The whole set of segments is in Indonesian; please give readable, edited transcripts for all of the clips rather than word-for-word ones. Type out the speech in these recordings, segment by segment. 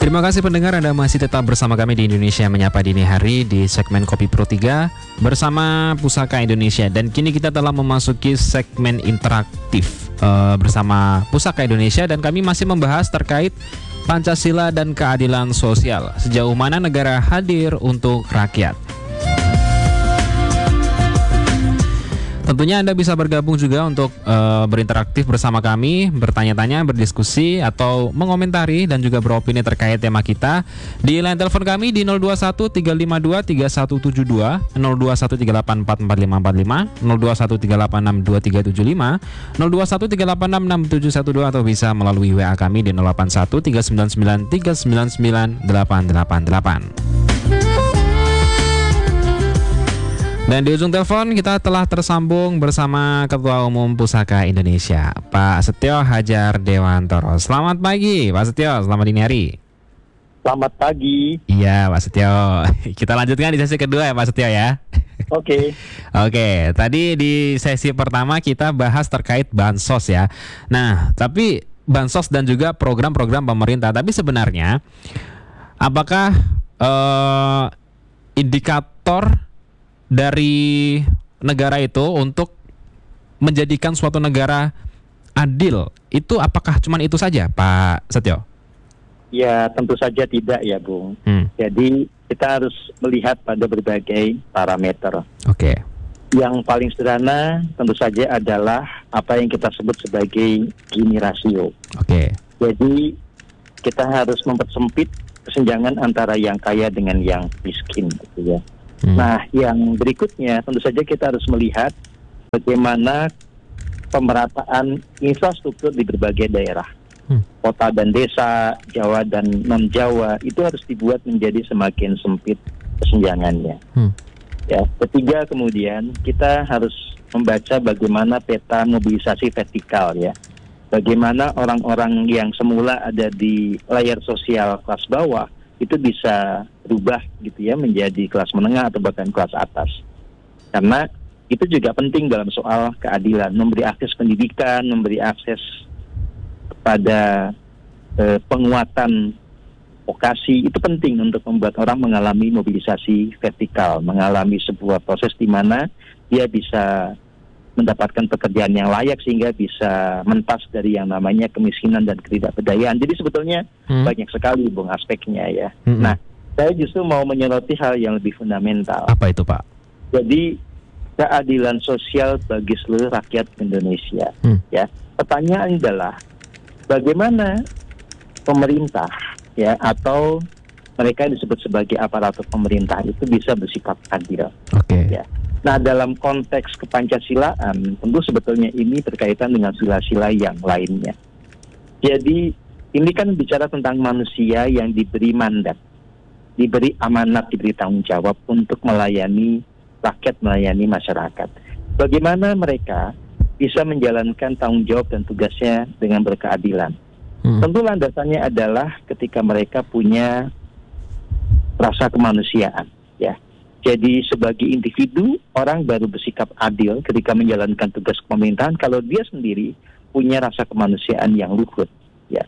Terima kasih pendengar, Anda masih tetap bersama kami di Indonesia Menyapa Dini Hari di segmen Kopi Pro 3 bersama Pusaka Indonesia. Dan kini kita telah memasuki segmen interaktif bersama Pusaka Indonesia, dan kami masih membahas terkait Pancasila dan keadilan sosial. Sejauh mana negara hadir untuk rakyat? Tentunya Anda bisa bergabung juga untuk berinteraktif bersama kami, bertanya-tanya, berdiskusi, atau mengomentari dan juga beropini terkait tema kita di line telepon kami di 021 352 3172, 021 384 4545, 021 386 2375, 021 386 6712, atau bisa melalui WA kami di 081 399 399 888. Dan di ujung telepon kita telah tersambung bersama Ketua Umum Pusaka Indonesia, Pak Setio Hadjar Dewantoro. Selamat pagi, Pak Setio. Selamat dini hari. Selamat pagi. Iya, Pak Setio. Kita lanjutkan di sesi kedua ya, Pak Setio ya. Oke. Oke, tadi di sesi pertama kita bahas terkait bansos ya. Nah, tapi bansos dan juga program-program pemerintah. Tapi sebenarnya, apakah indikator dari negara itu untuk menjadikan suatu negara adil itu apakah cuman itu saja, Pak Setio? Ya, tentu saja tidak ya, Bung. Jadi kita harus melihat pada berbagai parameter. Oke. Yang paling sederhana tentu saja adalah apa yang kita sebut sebagai Gini rasio. Oke. Jadi kita harus mempersempit kesenjangan antara yang kaya dengan yang miskin, gitu ya. Nah, yang berikutnya tentu saja kita harus melihat bagaimana pemerataan infrastruktur di berbagai daerah. Kota dan desa, Jawa dan non-Jawa, itu harus dibuat menjadi semakin sempit kesenjangannya. Ya, ketiga kemudian kita harus membaca bagaimana peta mobilisasi vertikal ya. Bagaimana orang-orang yang semula ada di layar sosial kelas bawah itu bisa berubah gitu ya menjadi kelas menengah atau bahkan kelas atas. Karena itu juga penting dalam soal keadilan, memberi akses pendidikan, memberi akses kepada penguatan vokasi, itu penting untuk membuat orang mengalami mobilisasi vertikal, mengalami sebuah proses di mana dia bisa mendapatkan pekerjaan yang layak sehingga bisa mentas dari yang namanya kemiskinan dan ketidakberdayaan. Jadi sebetulnya banyak sekali, Bung, aspeknya ya. Nah, saya justru mau menyoroti hal yang lebih fundamental. Apa itu, Pak? Jadi keadilan sosial bagi seluruh rakyat Indonesia. Ya, pertanyaan adalah bagaimana pemerintah ya atau mereka disebut sebagai aparatur pemerintah itu bisa bersikap adil. Oke. Ya. Nah, dalam konteks kepancasilaan, tentu sebetulnya ini berkaitan dengan sila-sila yang lainnya. Jadi, ini kan bicara tentang manusia yang diberi mandat, diberi amanat, diberi tanggung jawab untuk melayani rakyat, melayani masyarakat. Bagaimana mereka bisa menjalankan tanggung jawab dan tugasnya dengan berkeadilan? Tentu landasannya adalah ketika mereka punya rasa kemanusiaan, ya. Jadi sebagai individu, orang baru bersikap adil ketika menjalankan tugas pemerintahan kalau dia sendiri punya rasa kemanusiaan yang luhur. Ya.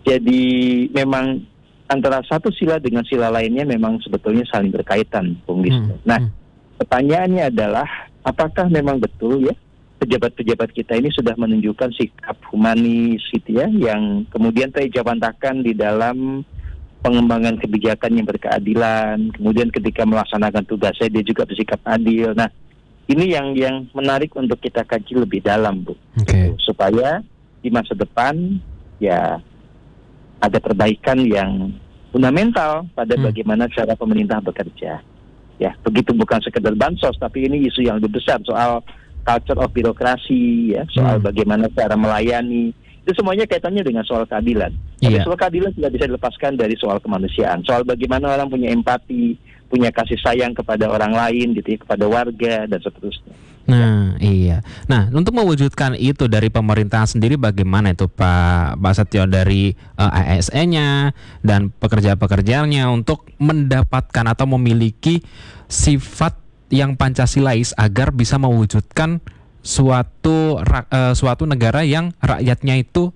Jadi memang antara satu sila dengan sila lainnya memang sebetulnya saling berkaitan, Bung Wisnu. Nah, pertanyaannya adalah apakah memang betul ya pejabat-pejabat kita ini sudah menunjukkan sikap humanis gitu ya, yang kemudian terjawantahkan di dalam pengembangan kebijakan yang berkeadilan, kemudian ketika melaksanakan tugasnya dia juga bersikap adil. Nah, ini yang menarik untuk kita kaji lebih dalam, Bu. Okay. Supaya di masa depan ya ada perbaikan yang fundamental pada bagaimana cara pemerintah bekerja. Ya, begitu bukan sekedar bansos, tapi ini isu yang lebih besar soal culture of birokrasi, ya, soal bagaimana cara melayani. Itu semuanya kaitannya dengan soal keadilan. Tapi soal keadilan tidak bisa dilepaskan dari soal kemanusiaan. Soal bagaimana orang punya empati, punya kasih sayang kepada orang lain, gitu ya, kepada warga dan seterusnya. Nah, iya. Nah, untuk mewujudkan itu dari pemerintah sendiri bagaimana itu Pak Setio, dari ASN-nya dan pekerja-pekerjanya untuk mendapatkan atau memiliki sifat yang Pancasilais agar bisa mewujudkan suatu negara yang rakyatnya itu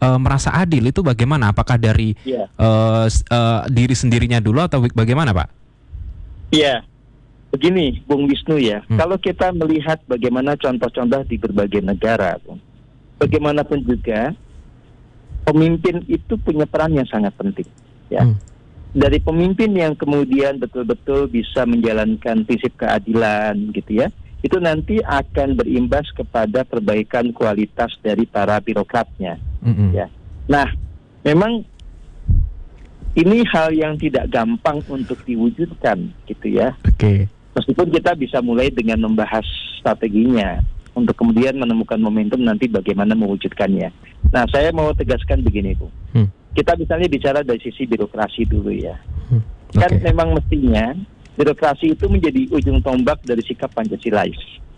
merasa adil itu bagaimana? Apakah dari diri sendirinya dulu atau bagaimana, Pak? Iya, begini, Bung Wisnu ya. Kalau kita melihat bagaimana contoh-contoh di berbagai negara, Bung, bagaimanapun juga pemimpin itu punya peran yang sangat penting. Ya, dari pemimpin yang kemudian betul-betul bisa menjalankan prinsip keadilan, gitu ya. Itu nanti akan berimbas kepada perbaikan kualitas dari para birokratnya. Ya. Nah, memang ini hal yang tidak gampang untuk diwujudkan, gitu ya. Meskipun kita bisa mulai dengan membahas strateginya untuk kemudian menemukan momentum nanti bagaimana mewujudkannya. Nah, saya mau tegaskan begini, Bu. Kita misalnya bicara dari sisi birokrasi dulu ya. Kan memang mestinya birokrasi itu menjadi ujung tombak dari sikap Pancasilais.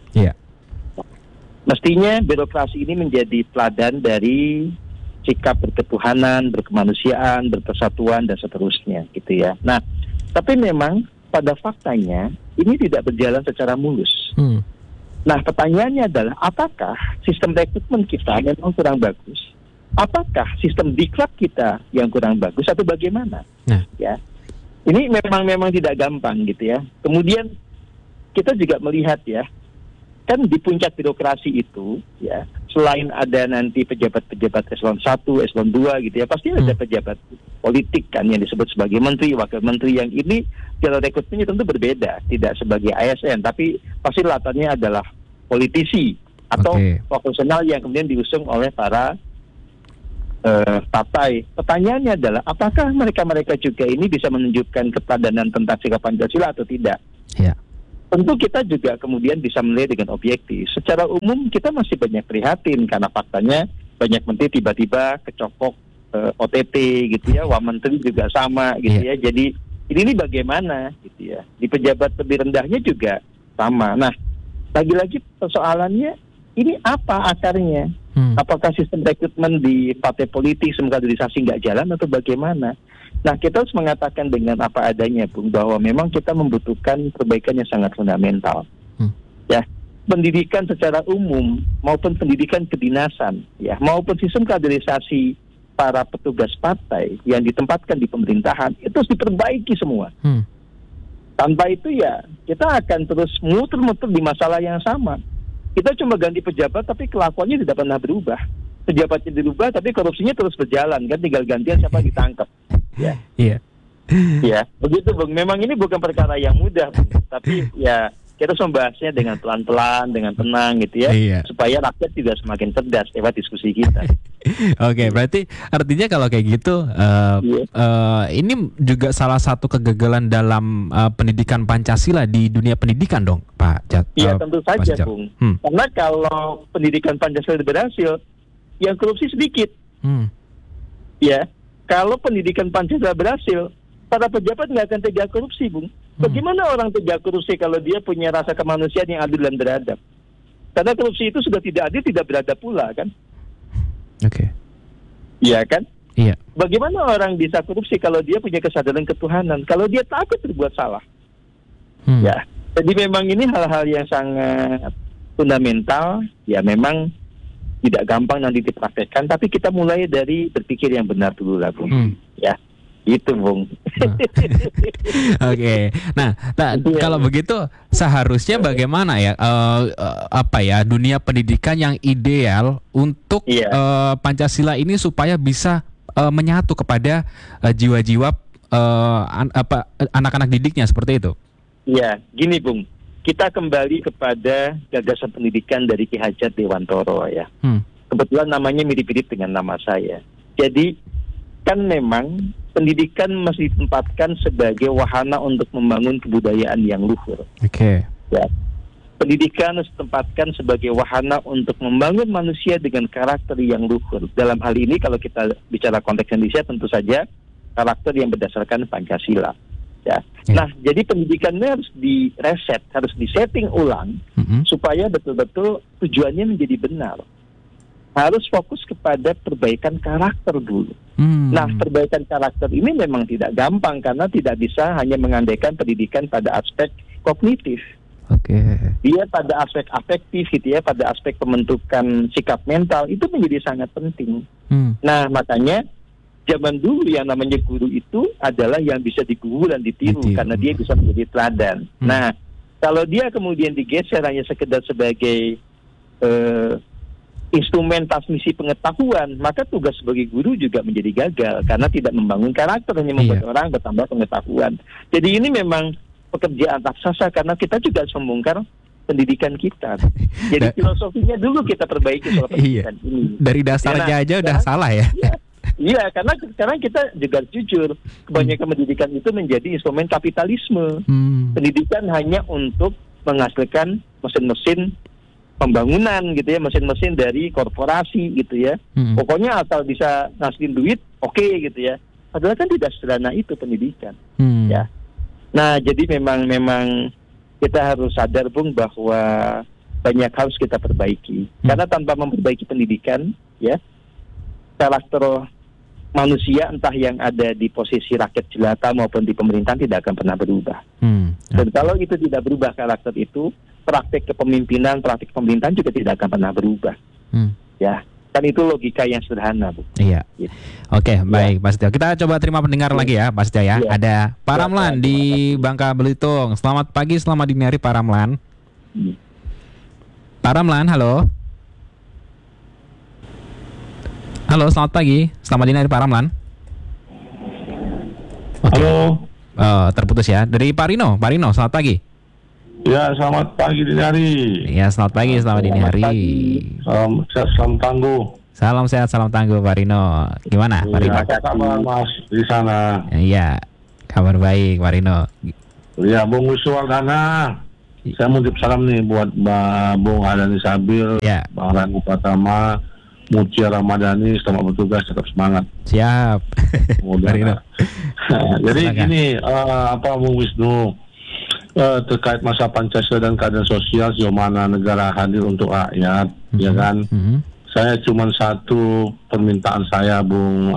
Mestinya birokrasi ini menjadi teladan dari sikap berketuhanan, berkemanusiaan, berpersatuan, dan seterusnya, gitu ya. Nah, tapi memang pada faktanya ini tidak berjalan secara mulus. Nah, pertanyaannya adalah apakah sistem rekrutmen kita memang kurang bagus? Apakah sistem diklat kita yang kurang bagus atau bagaimana? Ya. Ini memang tidak gampang gitu ya. Kemudian kita juga melihat ya, kan di puncak birokrasi itu ya, selain ada nanti pejabat-pejabat eselon 1, eselon 2 gitu ya, pasti ada pejabat politik kan yang disebut sebagai menteri, wakil menteri, yang ini jalur rekrutmennya tentu berbeda, tidak sebagai ASN, tapi pasti latarnya adalah politisi atau profesional yang kemudian diusung oleh para partai. Pertanyaannya adalah apakah mereka juga ini bisa menunjukkan keteladanan tentang sikap Pancasila atau tidak? Tentu kita juga kemudian bisa melihat dengan objektif. Secara umum kita masih banyak prihatin karena faktanya banyak menteri tiba-tiba kecokok OTT gitu ya, Wamenteri juga sama gitu ya. Jadi ini bagaimana gitu ya. Di pejabat lebih rendahnya juga sama. Nah, lagi-lagi persoalannya ini apa akarnya? Apakah sistem rekrutmen di partai politik, sistem kaderisasi nggak jalan atau bagaimana? Nah, kita harus mengatakan dengan apa adanya, Bung, bahwa memang kita membutuhkan perbaikan yang sangat fundamental. Ya, pendidikan secara umum maupun pendidikan kedinasan, ya, maupun sistem kaderisasi para petugas partai yang ditempatkan di pemerintahan itu harus diperbaiki semua. Tanpa itu ya kita akan terus muter-muter di masalah yang sama. Kita cuma ganti pejabat tapi kelakuannya tidak pernah berubah. Pejabatnya dirubah tapi korupsinya terus berjalan, kan tinggal gantian siapa ditangkap. Ya. Ya, begitu, Bung. Memang ini bukan perkara yang mudah, Bung. Tapi ya kita harus membahasnya dengan pelan-pelan, dengan tenang gitu ya, supaya rakyat juga semakin cerdas lewat diskusi kita. Oke, berarti artinya kalau kayak gitu, ini juga salah satu kegagalan dalam pendidikan Pancasila di dunia pendidikan dong, Pak Jat. Iya, tentu saja, Bung. Karena kalau pendidikan Pancasila berhasil, yang korupsi sedikit. Ya, kalau pendidikan Pancasila berhasil, para pejabat nggak akan tega korupsi, Bung. Bagaimana orang tega korupsi kalau dia punya rasa kemanusiaan yang adil dan beradab? Karena korupsi itu sudah tidak adil, tidak beradab pula, kan? Iya kan? Iya. Bagaimana orang bisa korupsi kalau dia punya kesadaran ketuhanan? Kalau dia takut berbuat salah? Ya. Jadi memang ini hal-hal yang sangat fundamental. Ya memang tidak gampang nanti dipraktekkan. Tapi kita mulai dari berpikir yang benar dulu lah, Bung. Ya. Itu, Bung. Oke. Nah, kalau begitu seharusnya bagaimana ya dunia pendidikan yang ideal untuk Pancasila ini supaya bisa menyatu kepada jiwa-jiwa anak-anak didiknya seperti itu. Iya, gini, Bung. Kita kembali kepada gagasan pendidikan dari Ki Hajat Dewantoro ya. Kebetulan namanya mirip-mirip dengan nama saya. Jadi kan memang pendidikan masih ditempatkan sebagai wahana untuk membangun kebudayaan yang luhur. Ya. Pendidikan harus ditempatkan sebagai wahana untuk membangun manusia dengan karakter yang luhur. Dalam hal ini kalau kita bicara konteks Indonesia tentu saja karakter yang berdasarkan Pancasila. Ya. Nah, jadi pendidikannya harus direset, harus disetting ulang supaya betul-betul tujuannya menjadi benar. Harus fokus kepada perbaikan karakter dulu. Nah, perbaikan karakter ini memang tidak gampang karena tidak bisa hanya mengandaikan pendidikan pada aspek kognitif. Dia pada aspek afektif gitu ya, pada aspek pembentukan sikap mental itu menjadi sangat penting. Nah, makanya zaman dulu yang namanya guru itu adalah yang bisa diguru dan ditiru karena dia bisa menjadi teladan. Nah, kalau dia kemudian digeser hanya sekedar sebagai instrumen transmisi pengetahuan, maka tugas sebagai guru juga menjadi gagal karena tidak membangun karakter, hanya membuat orang bertambah pengetahuan. Jadi ini memang pekerjaan raksasa karena kita juga harus membongkar pendidikan kita. Jadi filosofinya dulu kita perbaiki soal pendidikan ini. Dari dasarnya aja udah salah ya. Iya, karena sekarang kita juga jujur, kebanyakan pendidikan itu menjadi instrumen kapitalisme. Pendidikan hanya untuk menghasilkan mesin-mesin pembangunan gitu ya, mesin-mesin dari korporasi gitu ya. Pokoknya asal bisa ngasilin duit, oke gitu ya. Padahal kan tidak sederhana itu pendidikan. Ya. Nah, jadi memang kita harus sadar, Bung, bahwa banyak harus kita perbaiki. Karena tanpa memperbaiki pendidikan, ya, karakter manusia entah yang ada di posisi rakyat jelata maupun di pemerintahan tidak akan pernah berubah. Dan kalau itu tidak berubah karakter itu, praktik kepemimpinan, praktik pemerintahan juga tidak akan pernah berubah. Ya, kan itu logika yang sederhana, Bu. Iya. Gitu. Oke, baik, Pak Setio. Kita coba terima pendengar lagi ya, Pak Setio ya. Ada Pak Ramlan di Bangka Belitung. Selamat pagi, selamat dini hari, Pak Ramlan. Pak Ramlan, halo. Halo, selamat pagi. Selamat dini hari, Pak Ramlan. Halo. Terputus ya. Dari Pak Rino. Pak Rino, selamat pagi. Ya, selamat pagi dini hari. Ya, selamat pagi, selamat dini hari. Salam sehat, salam tangguh. Salam sehat, salam tangguh, Pak Rino. Gimana, Pak Rino? Apa kabar, Mas, di sana? Iya, kabar baik, Pak Rino. Ya, Bung Wisnuwardana. Saya mau titip salam nih buat Bung Adani Sabil, Bang Ranggu Pratama, Mutia Ramadhani, selamat bertugas, tetap semangat. Siap. Pak Rino. Jadi gini, Bung Wisnu, terkait masa Pancasila dan keadaan sosial, sejauh mana negara hadir untuk rakyat, ya kan? Saya cuma satu permintaan saya, Bung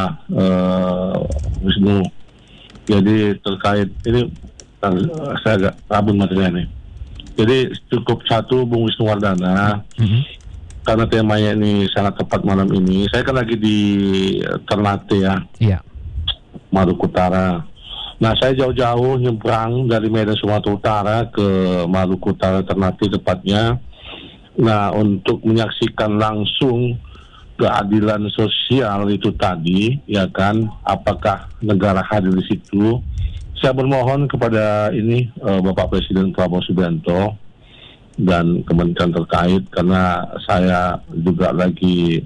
Wisnu. Jadi terkait ini, saya agak rabun materinya nih. Jadi cukup satu, Bung Wisnuwardana, karena temanya ini sangat tepat malam ini. Saya kan lagi di Ternate ya, Maluku Utara. Nah, saya jauh-jauh nyebrang dari Medan Sumatera Utara ke Maluku Utara, Ternate tepatnya. Nah, untuk menyaksikan langsung keadilan sosial itu tadi, ya kan, apakah negara hadir di situ? Saya bermohon kepada Bapak Presiden Prabowo Subianto dan kementerian terkait, karena saya juga lagi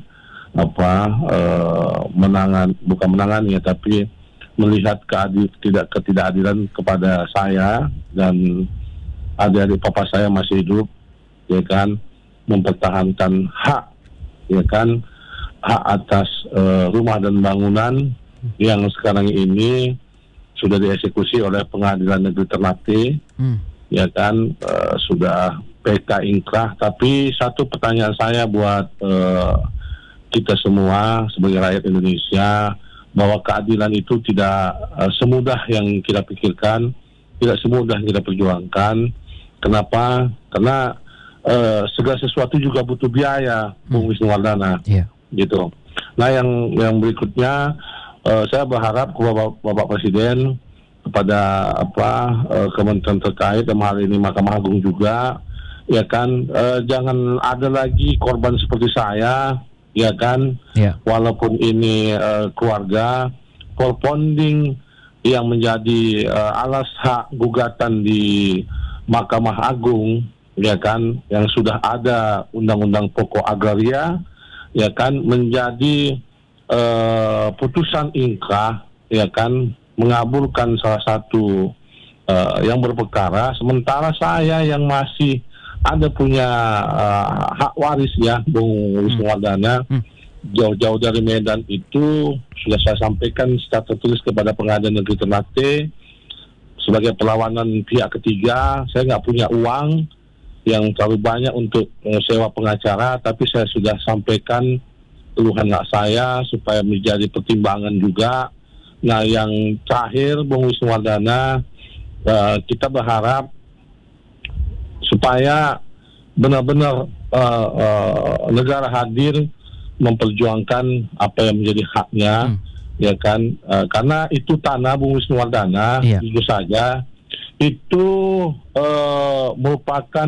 bukan menangani ya, tapi melihat ketidakadilan kepada saya dan adik-adik papa saya masih hidup, ya kan, mempertahankan hak, ya kan, hak atas rumah dan bangunan yang sekarang ini sudah dieksekusi oleh Pengadilan Negeri Ternate, ya kan, sudah PK ingkrah. Tapi satu pertanyaan saya buat kita semua sebagai rakyat Indonesia, bahwa keadilan itu tidak semudah yang kita pikirkan, tidak semudah yang kita perjuangkan. Kenapa? Karena segala sesuatu juga butuh biaya, Bung Wisnuwardana, gitu. Nah, yang berikutnya, saya berharap kepada Bapak Presiden, kepada kementerian terkait, dalam hal ini Mahkamah Agung juga, ya kan, jangan ada lagi korban seperti saya, ya kan, walaupun ini keluarga, crowdfunding yang menjadi alas hak gugatan di Mahkamah Agung, ya kan, yang sudah ada Undang-Undang Pokok Agraria, ya kan, menjadi putusan ingkrah, ya kan, mengabulkan salah satu yang berperkara, sementara saya yang masih ada punya hak waris ya, Bung Wisnuwardana, jauh-jauh dari Medan itu sudah saya sampaikan secara tertulis kepada Pengadilan Negeri Ternate sebagai perlawanan pihak ketiga. Saya nggak punya uang yang terlalu banyak untuk sewa pengacara, tapi saya sudah sampaikan keluhan hak saya supaya menjadi pertimbangan juga. Nah, yang terakhir, Bung Wisnuwardana, kita berharap supaya benar-benar negara hadir memperjuangkan apa yang menjadi haknya, ya kan, karena itu tanah Bung Wisnu Wardana, jujur saja itu merupakan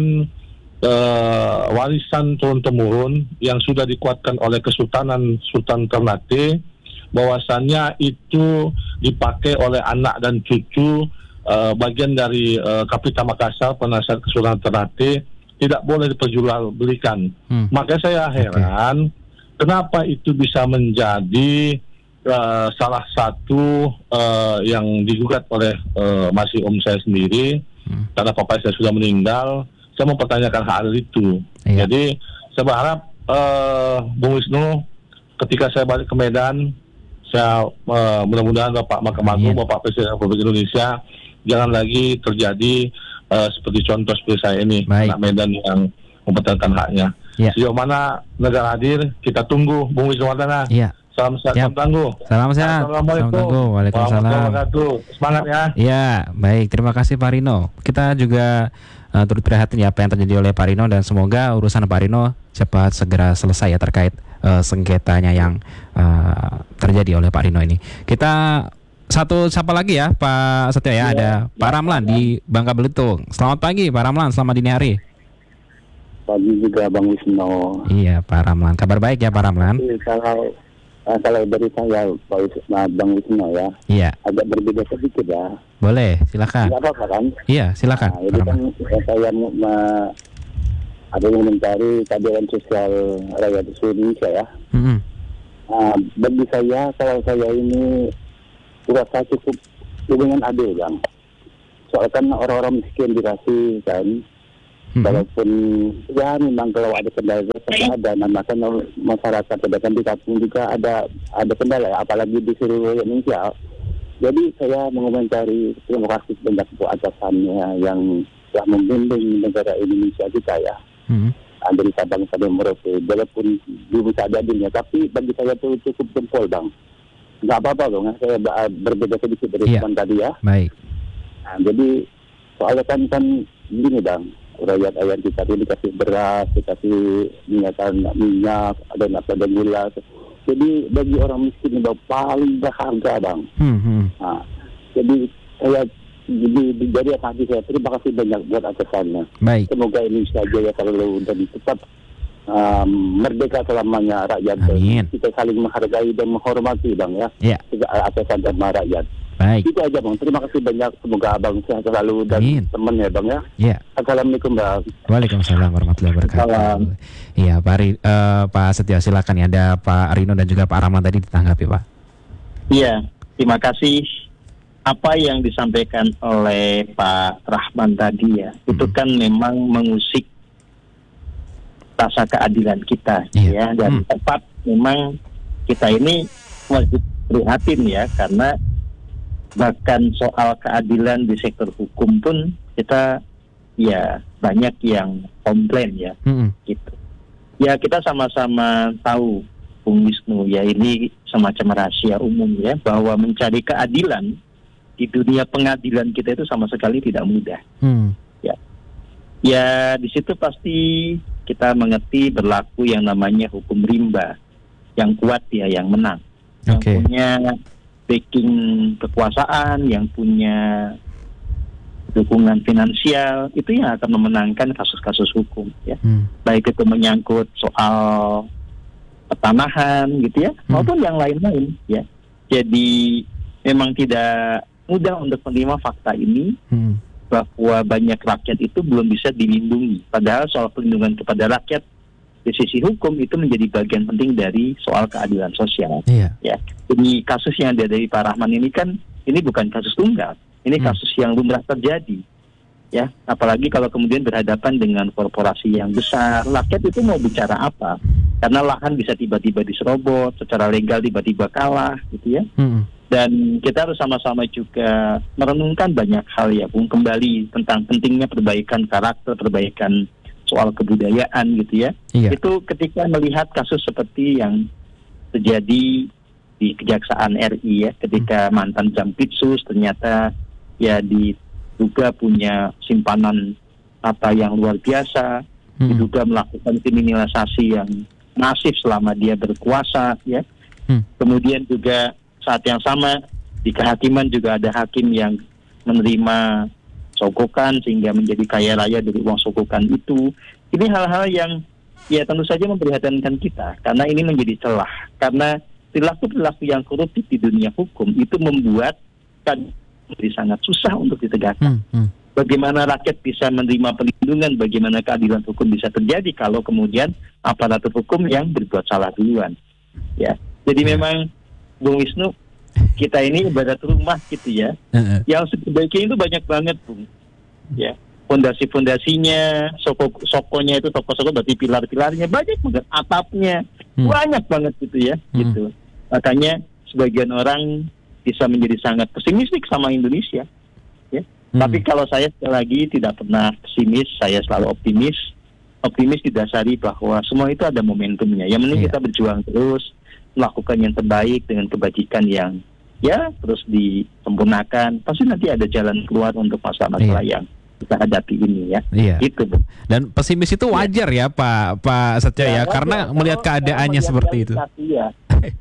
warisan turun-temurun yang sudah dikuatkan oleh Kesultanan Sultan Ternate, bahwasannya itu dipakai oleh anak dan cucu bagian dari Kapita Makassar, penasihat Kesultanan Ternate, tidak boleh diperjualbelikan. Makanya saya heran kenapa itu bisa menjadi salah satu yang digugat oleh masih om saya sendiri, karena papa saya sudah meninggal. Saya mau pertanyakan hal itu. Jadi saya berharap Bung Wisnu, ketika saya balik ke Medan, saya mudah-mudahan Bapak Mahkamah Agung, Bapak Presiden Republik Indonesia, jangan lagi terjadi seperti contoh seperti saya ini, anak Medan yang mempertahankan haknya. Sejauh mana negara hadir, kita tunggu Bung Wisnu Wardana. Salam sehat, salam tangguh. Salam sehat. Assalamualaikum. Waalaikumsalam. Semangat ya. Ya, baik. Terima kasih Pak Rino. Kita juga turut prihatin ya apa yang terjadi oleh Pak Rino, dan semoga urusan Pak Rino cepat segera selesai ya terkait sengketanya yang terjadi oleh Pak Rino ini. Kita siapa lagi ya Pak Setio ya, ada Pak Ramlan di Bangka Belitung. Selamat pagi Pak Ramlan, selamat dini hari. Pagi juga Bang Wisnu. Iya Pak Ramlan, kabar baik ya Pak Ramlan? Kalau dari saya Bang Wisnu ya, agak berbeda sedikit ya. Boleh, silakan. Tidak apa-apa kan? Iya, silakan. Ini kan saya ada yang mencari keadilan sosial rakyat Indonesia ya. Bagi saya, kalau saya ini merasa cukup dengan adil Bang. Soalnya kan orang-orang miskin dikasih kan. Walaupun ya memang kalau ada kendala ada, namakan masyarakat sedangkan di kampung juga ada kendala ya, apalagi di seluruh Indonesia. Jadi saya mengomentari terima kasih banyak buat atasannya yang telah membimbing negara Indonesia kita ya. Dari Sabang sampai Merauke, walaupun belum bisa adilnya, tapi bagi saya itu cukup jempol Bang. Nggak apa-apa dong, saya berbeda sedikit dari teman tadi ya. Baik. Nah, jadi soalnya kan gini Bang, rakyat kita ini dikasih beras, dikasih minyak, ada nafas dan gula. Jadi bagi orang miskin itu paling berharga Bang. Nah, jadi saya jadi hati saya terima kasih banyak buat atasannya. Baik. Semoga Indonesia jaya selalu dan tetap merdeka selamanya rakyat. Amin. Kita saling menghargai dan menghormati Bang ya. Atasan dan rakyat. Baik. Itu aja Bang. Terima kasih banyak. Semoga Abang sehat selalu dan teman ya Bang ya. Assalamualaikum Bang. Waalaikumsalam warahmatullahi wabarakatuh. Iya Pak Setio silakan ya. Ada Pak Rino dan juga Pak Rahman tadi ditanggapi Pak. Iya, terima kasih. Apa yang disampaikan oleh Pak Rahman tadi ya, itu kan memang mengusik rasa keadilan kita ya, dan tepat memang kita ini wajib prihatin ya, karena bahkan soal keadilan di sektor hukum pun kita ya banyak yang komplain ya, gitu. Ya kita sama-sama tahu Bung Wisnu ya, ini semacam rahasia umum ya, bahwa mencari keadilan di dunia pengadilan kita itu sama sekali tidak mudah. Ya di situ pasti kita mengerti berlaku yang namanya hukum rimba, yang kuat ya yang menang, yang punya backing kekuasaan, yang punya dukungan finansial, itu yang akan memenangkan kasus-kasus hukum ya. Baik itu menyangkut soal pertanahan gitu ya, maupun yang lain-lain ya. Jadi memang tidak mudah untuk menerima fakta ini, bahwa banyak rakyat itu belum bisa dilindungi. Padahal soal perlindungan kepada rakyat di sisi hukum itu menjadi bagian penting dari soal keadilan sosial. Ya, ini kasus yang ada dari Pak Rahman ini kan, ini bukan kasus tunggal, ini kasus yang lumrah terjadi. Ya, apalagi kalau kemudian berhadapan dengan korporasi yang besar, rakyat itu mau bicara apa? Karena lahan bisa tiba-tiba diserobot, secara legal tiba-tiba kalah, gitu ya. Dan kita harus sama-sama juga merenungkan banyak hal ya, Bung, kembali tentang pentingnya perbaikan karakter, perbaikan soal kebudayaan gitu ya. Itu ketika melihat kasus seperti yang terjadi di Kejaksaan RI ya, ketika mantan Jampitsus ternyata ya diduga punya simpanan data yang luar biasa, diduga melakukan kriminalisasi yang masif selama dia berkuasa, ya. Kemudian juga saat yang sama di kehakiman juga ada hakim yang menerima sogokan sehingga menjadi kaya raya dari uang sogokan itu. Ini hal-hal yang ya tentu saja memprihatinkan kita, karena ini menjadi celah. Karena perilaku-perilaku yang koruptif di dunia hukum itu membuat kan menjadi sangat susah untuk ditegakkan. Bagaimana rakyat bisa menerima perlindungan, bagaimana keadilan hukum bisa terjadi kalau kemudian aparatur hukum yang berbuat salah duluan. Ya, jadi memang Bung Wisnu, kita ini ibarat rumah gitu ya. Yang sebaiknya itu banyak banget, Bung. Ya, fondasi-fondasinya, sokonya itu toko-soko berarti pilar-pilarnya banyak banget, atapnya banyak banget gitu ya. Gitu. Makanya sebagian orang bisa menjadi sangat pesimistik sama Indonesia. Ya. Tapi kalau saya sekali lagi tidak pernah pesimis, saya selalu optimis. Optimis didasari bahwa semua itu ada momentumnya. Yang penting kita berjuang terus, melakukan yang terbaik dengan kebajikan yang ya terus disempurnakan. Pasti nanti ada jalan keluar untuk masalah-masalah yang kita hadapi ini ya. Gitu, Bu. Dan pesimis itu wajar ya Pak Setio ya, karena melihat keadaannya seperti itu. Ya.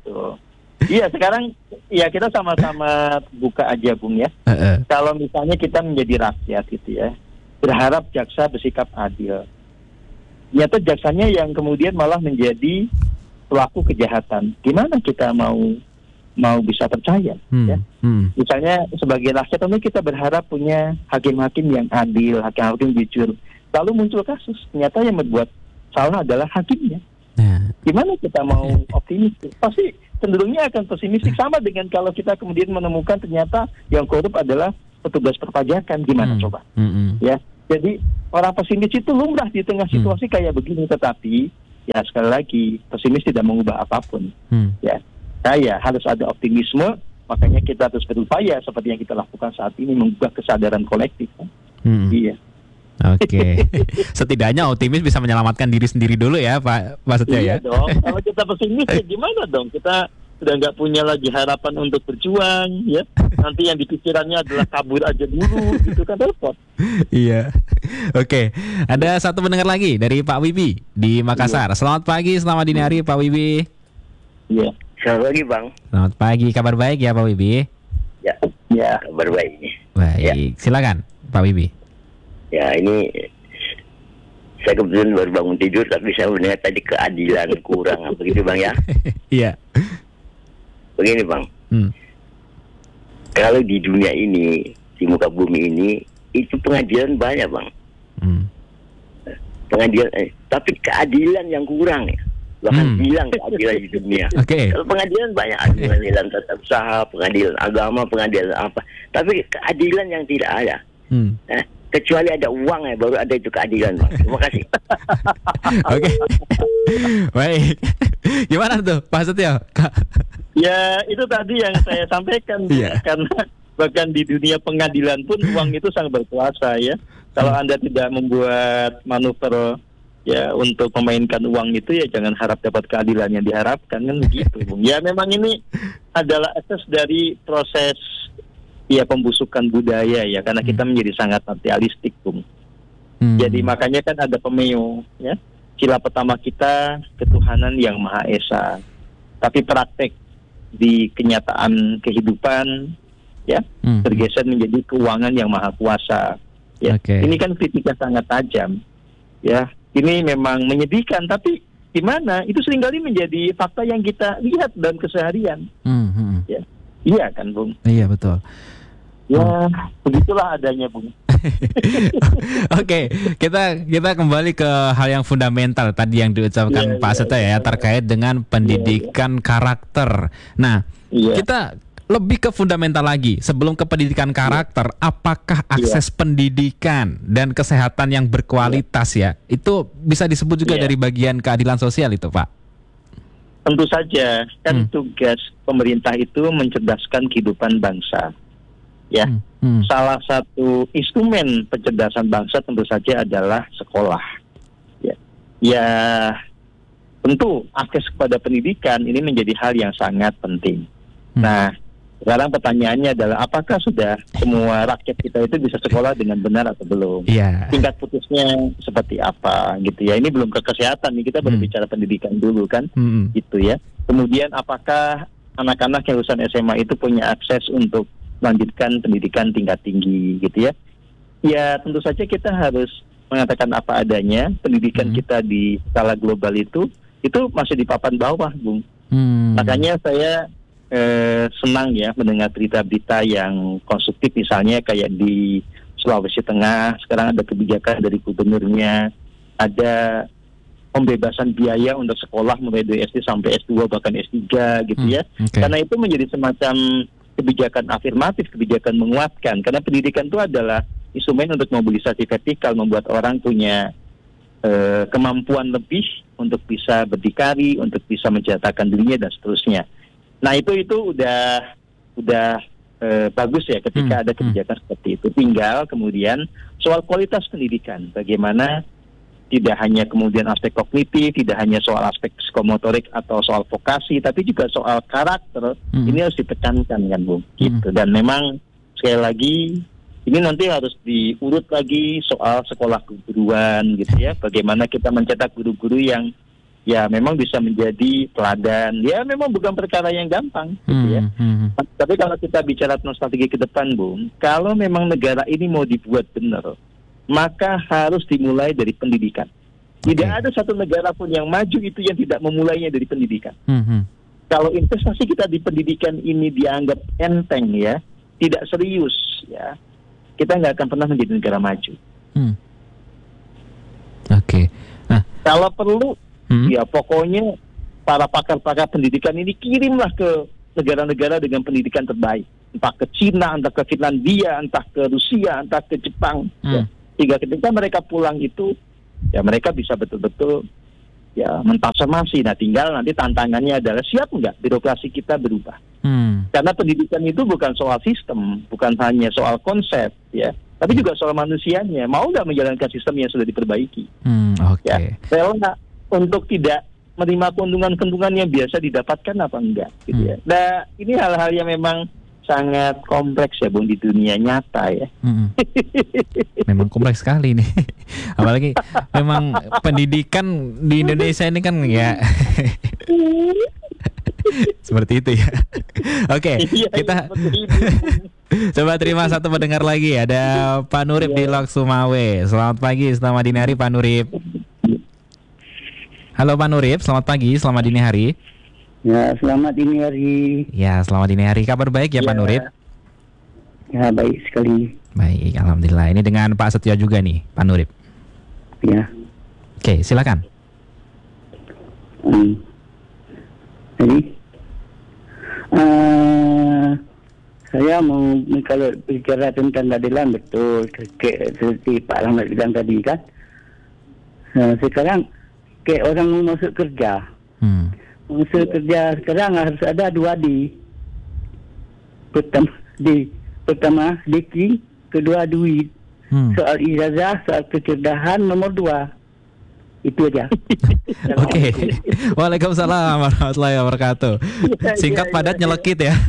Iya, sekarang ya kita sama-sama buka aja, Bung ya. Kalau misalnya kita menjadi rakyat gitu ya, berharap jaksa bersikap adil. Ternyata jaksanya yang kemudian malah menjadi pelaku kejahatan. Gimana kita mau bisa percaya? Ya? Misalnya sebagai rakyat tentu kita berharap punya hakim-hakim yang adil, hakim-hakim jujur. Lalu muncul kasus, ternyata yang membuat salah adalah hakimnya. Gimana kita mau optimis? Pasti cenderungnya akan pesimistik, sama dengan kalau kita kemudian menemukan ternyata yang korup adalah petugas perpajakan. Gimana coba? Ya, jadi orang pesimis itu lumrah di tengah situasi kayak begini, tetapi ya sekali lagi pesimis tidak mengubah apapun. Ya, harus ada optimisme, makanya kita harus berupaya seperti yang kita lakukan saat ini, mengubah kesadaran kolektif. Iya. Oke. Setidaknya optimis bisa menyelamatkan diri sendiri dulu ya Pak Setio ya. Iya dong. Kalau kita pesimis ya gimana dong? Kita sudah nggak punya lagi harapan untuk berjuang ya. Nanti yang di pikirannya adalah kabur aja dulu, gitu kan repot. Iya. Oke. Ada satu pendengar lagi dari Pak Wibi di Makassar. Selamat pagi, selamat dini hari Pak Wibi. Iya. Selamat pagi Bang. Selamat pagi. Kabar baik ya Pak Wibi? Ya, kabar baik. Baik. Silakan Pak Wibi. Ya, ini saya kebetulan baru bangun tidur, tapi saya mendengar tadi keadilan kurang, begitu Bang ya? Iya. Begini Bang, kalau di dunia ini, di muka bumi ini, itu pengadilan banyak Bang. Pengadilan, tapi keadilan yang kurang ya. Bahkan hilang keadilan di dunia. Kalau pengadilan banyak, pengadilan tata usaha, pengadilan agama, pengadilan apa. Tapi keadilan yang tidak ada. Kecuali ada uang ya, baru ada itu keadilan Bang. Terima kasih. Oke. Baik. Gimana tuh Pak Setio? Ya itu tadi yang saya sampaikan. Karena bahkan di dunia pengadilan pun uang itu sangat berkuasa ya. Kalau Anda tidak membuat manuver ya untuk memainkan uang itu, ya jangan harap dapat keadilan yang diharapkan, kan begitu Bung. Ya memang ini adalah asas dari proses ya pembusukan budaya ya, karena kita menjadi sangat materialistik Bung. Jadi makanya kan ada pemeo ya, sila pertama kita ketuhanan yang Maha Esa, tapi praktek di kenyataan kehidupan ya tergeser menjadi keuangan yang Maha Kuasa ya. Ini kan kritiknya sangat tajam ya. Ini memang menyedihkan, tapi gimana itu seringkali menjadi fakta yang kita lihat dalam keseharian. Ya. Iya kan Bung? Iya betul. Ya, begitulah adanya Bung. Oke, kita kembali ke hal yang fundamental tadi yang diucapkan Pak Setio ya, terkait dengan pendidikan karakter. Nah, kita lebih ke fundamental lagi. Sebelum ke pendidikan karakter, apakah akses pendidikan dan kesehatan yang berkualitas ya, itu bisa disebut juga dari bagian keadilan sosial itu Pak? Tentu saja, kan tugas pemerintah itu mencerdaskan kehidupan bangsa. Ya, salah satu instrumen pencerdasan bangsa tentu saja adalah sekolah. Ya, tentu akses kepada pendidikan ini menjadi hal yang sangat penting. Nah, Sekarang pertanyaannya adalah apakah sudah semua rakyat kita itu bisa sekolah dengan benar atau belum? Tingkat putusnya seperti apa gitu ya. Ini belum ke kesehatan nih, kita berbicara pendidikan dulu kan, gitu ya. Kemudian apakah anak-anak yang lulusan SMA itu punya akses untuk melanjutkan pendidikan tingkat tinggi gitu ya. Ya tentu saja kita harus mengatakan apa adanya. Pendidikan kita di skala global itu masih di papan bawah, Bung. Makanya saya senang ya mendengar berita-berita yang konstruktif, misalnya kayak di Sulawesi Tengah sekarang ada kebijakan dari gubernurnya, ada pembebasan biaya untuk sekolah mulai dari SD sampai S2 bahkan S3 gitu ya. Karena itu menjadi semacam kebijakan afirmatif, kebijakan menguatkan, karena pendidikan itu adalah instrumen untuk mobilisasi vertikal, membuat orang punya kemampuan lebih untuk bisa berdikari, untuk bisa mencetakkan dirinya dan seterusnya. Nah itu udah bagus ya ketika ada kebijakan seperti itu. Tinggal kemudian soal kualitas pendidikan, bagaimana tidak hanya kemudian aspek kognitif, tidak hanya soal aspek psikomotorik atau soal vokasi, tapi juga soal karakter. Ini harus ditekankan kan, Bung. Gitu. Dan memang sekali lagi ini nanti harus diurut lagi soal sekolah keguruan gitu ya. Bagaimana kita mencetak guru-guru yang ya memang bisa menjadi teladan. Ya memang bukan perkara yang gampang gitu ya. Tapi kalau kita bicara tentang strategi ke depan, Bung, kalau memang negara ini mau dibuat benar, maka harus dimulai dari pendidikan. Tidak ada satu negara pun yang maju itu yang tidak memulainya dari pendidikan. Kalau investasi kita di pendidikan ini dianggap enteng ya, tidak serius ya, kita nggak akan pernah menjadi negara maju. Nah, kalau perlu ya pokoknya para pakar-pakar pendidikan ini kirimlah ke negara-negara dengan pendidikan terbaik, entah ke Cina, entah ke Finlandia, entah ke Rusia, entah ke Jepang. Ya. Sehingga ketika mereka pulang itu, ya mereka bisa betul-betul ya mentransformasi. Nah tinggal nanti tantangannya adalah siap nggak birokrasi kita berubah. Karena pendidikan itu bukan soal sistem, bukan hanya soal konsep, ya, tapi juga soal manusianya. Mau nggak menjalankan sistem yang sudah diperbaiki? Ya, rela untuk tidak menerima keuntungan-keuntungan yang biasa didapatkan apa enggak? Gitu ya. Nah ini hal-hal yang memang sangat kompleks ya, Bung, di dunia nyata ya. Memang kompleks sekali nih. Apalagi memang pendidikan di Indonesia ini kan ya seperti itu ya. Oke, kita coba terima satu pendengar lagi. Ada Pak Nurip di Lok Sumawe. Selamat pagi, selamat dini hari Pak Nurip. Halo Pak Nurip, selamat pagi, selamat dini hari. Ya, selamat dini hari. Ya, selamat dini hari. Kabar baik ya Pak Nurip? Ya, baik sekali. Baik, alhamdulillah. Ini dengan Pak Setia juga nih, Pak Nurip. Ya. Oke, silakan. Jadi, saya mau kalau bicara tentang keadilan, betul seperti Pak Rahmat bilang tadi kan. Sekarang kayak orang mau masuk kerja. Masuk kerja sekarang harus ada 2D. Pertama diki, kedua duit. Soal ijazah, soal kecerdasan nomor 2. Itu aja. Oke. Waalaikumsalam warahmatullahi wabarakatuh. Singkat padat nyelekit ya.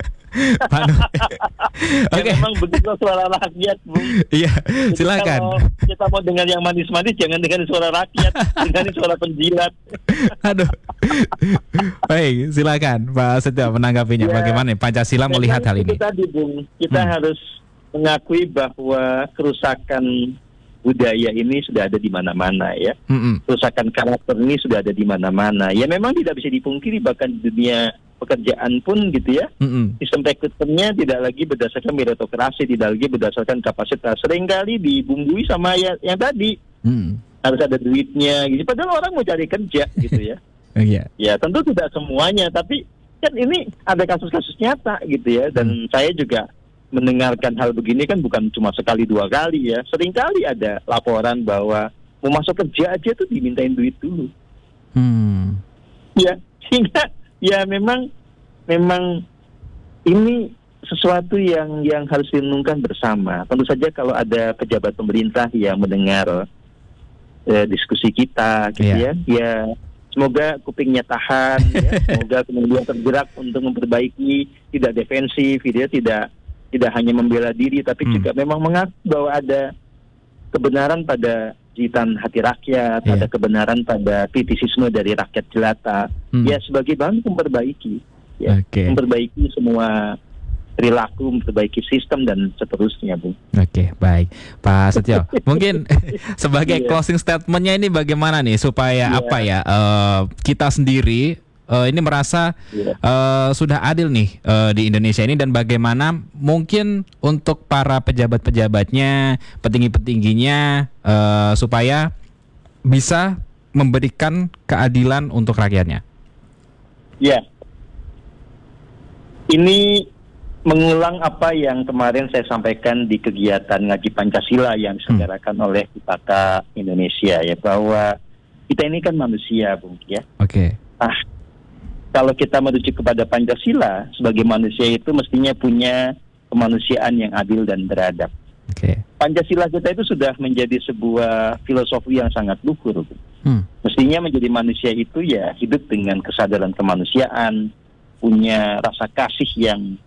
Oke. Memang begitu suara rakyat, Bung. Iya, silakan. Kalau kita mau dengar yang manis-manis, jangan dengar suara rakyat, dengar suara penjilat. Aduh. Baik, silakan Pak Setia menanggapinya. Ya, bagaimana Pancasila melihat hal ini? Tadi, Bung, kita harus mengakui bahwa kerusakan budaya ini sudah ada di mana-mana ya. Kerusakan karakter ini sudah ada di mana-mana. Ya memang tidak bisa dipungkiri, bahkan di dunia pekerjaan pun gitu ya. Sistem rekrutmennya tidak lagi berdasarkan meritokrasi, tidak lagi berdasarkan kapasitas. Seringkali dibumbui sama yang tadi. Harus ada duitnya gitu. Padahal orang mau cari kerja gitu ya. Ya tentu tidak semuanya, tapi kan ini ada kasus-kasus nyata gitu ya. Dan saya juga mendengarkan hal begini kan bukan cuma sekali dua kali ya. Seringkali ada laporan bahwa mau masuk kerja aja tuh dimintain duit dulu. Ya, sehingga ya memang ini sesuatu yang harus direnungkan bersama. Tentu saja kalau ada pejabat pemerintah yang mendengar diskusi kita gitu ya Semoga kupingnya tahan, ya. Semoga kemudian tergerak untuk memperbaiki, tidak defensif, gitu ya, tidak hanya membela diri, tapi juga memang mengaku bahwa ada kebenaran pada jitan hati rakyat, ada kebenaran pada kritisisme dari rakyat jelata, ya sebagai bahan memperbaiki, ya, memperbaiki semua perilaku, memperbaiki sistem dan seterusnya, Bu. Oke, baik, Pak Setio. Mungkin sebagai closing statementnya ini bagaimana nih supaya kita sendiri ini merasa sudah adil nih di Indonesia ini, dan bagaimana mungkin untuk para pejabat-pejabatnya, petinggi-petingginya supaya bisa memberikan keadilan untuk rakyatnya. Ya, ini mengulang apa yang kemarin saya sampaikan di kegiatan ngaji Pancasila yang diselenggarakan oleh IPAKA Indonesia, ya, bahwa kita ini kan manusia, Bung, ya. Kalau kita merujuk kepada Pancasila, sebagai manusia itu mestinya punya kemanusiaan yang adil dan beradab. Pancasila kita itu sudah menjadi sebuah filosofi yang sangat luhur. Mestinya menjadi manusia itu ya hidup dengan kesadaran kemanusiaan, punya rasa kasih yang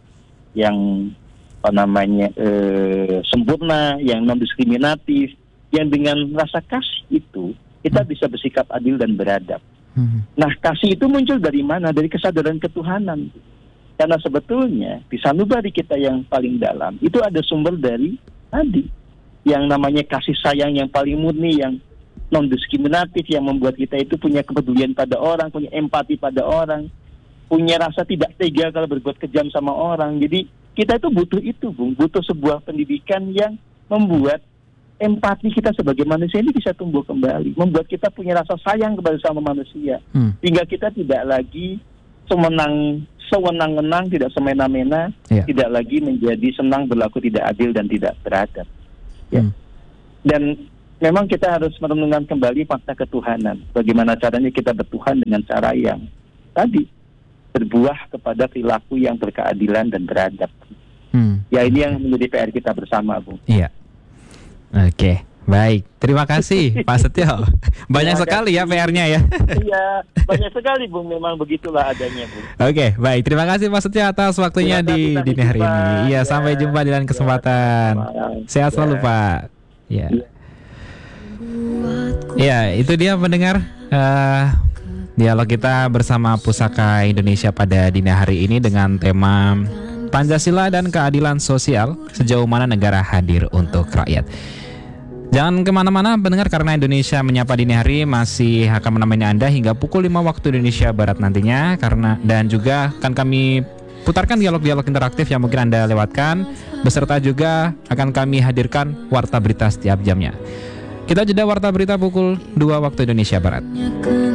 sempurna, yang non-diskriminatif, yang dengan rasa kasih itu kita bisa bersikap adil dan beradab. Nah, kasih itu muncul dari mana? Dari kesadaran ketuhanan. Karena sebetulnya di sanubari kita yang paling dalam itu ada sumber dari tadi yang namanya kasih sayang yang paling murni, yang non-diskriminatif, yang membuat kita itu punya kepedulian pada orang, punya empati pada orang, punya rasa tidak tega kalau berbuat kejam sama orang. Jadi kita itu butuh itu, Bung. Butuh sebuah pendidikan yang membuat empati kita sebagai manusia ini bisa tumbuh kembali, membuat kita punya rasa sayang kepada sama manusia, hingga kita tidak lagi sewenang-wenang, tidak semena-mena, tidak lagi menjadi senang berlaku tidak adil dan tidak beradab. Dan memang kita harus merenungkan kembali fakta ketuhanan. Bagaimana caranya kita bertuhan dengan cara yang tadi berbuah kepada perilaku yang berkeadilan dan beradab. Ya, ini yang menjadi PR kita bersama, Bu. Iya. Oke, baik. Terima kasih, Pak Setio. Banyak sekali ya PR-nya ya. Iya, banyak sekali, Bung. Memang begitulah adanya, Bung. Oke, baik. Terima kasih Pak Setio atas waktunya di dini hari ini. Iya, sampai jumpa di lain kesempatan. Sehat selalu, Pak. Ya. Ya, itu dia pendengar dialog kita bersama Pusaka Indonesia pada dini hari ini dengan tema Pancasila dan keadilan sosial, sejauh mana negara hadir untuk rakyat. Jangan kemana-mana pendengar, karena Indonesia Menyapa Dini Hari masih akan menemani Anda hingga pukul 5 waktu Indonesia Barat nantinya, dan juga akan kami putarkan dialog-dialog interaktif yang mungkin Anda lewatkan, beserta juga akan kami hadirkan warta berita setiap jamnya. Kita jeda warta berita pukul 2 waktu Indonesia Barat.